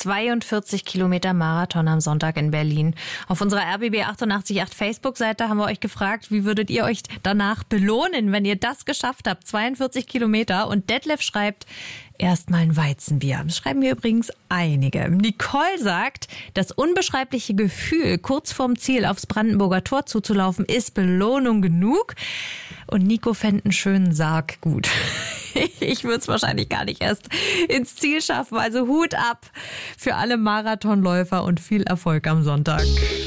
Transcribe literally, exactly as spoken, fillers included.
zweiundvierzig Kilometer Marathon am Sonntag in Berlin. Auf unserer R B B achtundachtzig Komma acht Facebook-Seite haben wir euch gefragt, wie würdet ihr euch danach belohnen, wenn ihr das geschafft habt? zweiundvierzig Kilometer. Und Detlef schreibt, erstmal ein Weizenbier. Das schreiben mir übrigens einige. Nicole sagt, das unbeschreibliche Gefühl, kurz vorm Ziel aufs Brandenburger Tor zuzulaufen, ist Belohnung genug. Und Nico fände einen schönen Sarg gut. Ich würde es wahrscheinlich gar nicht erst ins Ziel schaffen. Also Hut ab für alle Marathonläufer und viel Erfolg am Sonntag.